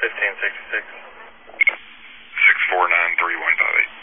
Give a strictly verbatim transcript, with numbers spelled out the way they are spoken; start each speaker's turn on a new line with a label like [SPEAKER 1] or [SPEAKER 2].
[SPEAKER 1] fifteen sixty-six.
[SPEAKER 2] six four nine three one five eight.